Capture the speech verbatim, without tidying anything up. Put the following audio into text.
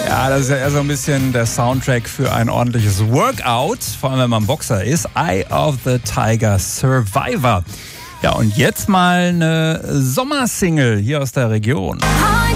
Ja, das ist ja eher so ein bisschen der Soundtrack für ein ordentliches Workout, vor allem wenn man Boxer ist. Eye of the Tiger, Survivor. Ja, und jetzt mal eine Sommersingle hier aus der Region.